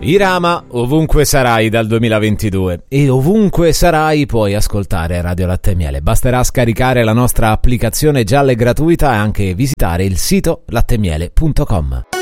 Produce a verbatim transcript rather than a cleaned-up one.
Irama, ovunque sarai dal duemilaventidue e ovunque sarai puoi ascoltare Radio Latte e Miele. Basterà scaricare la nostra applicazione gialla e gratuita e anche visitare il sito lattemiele punto com.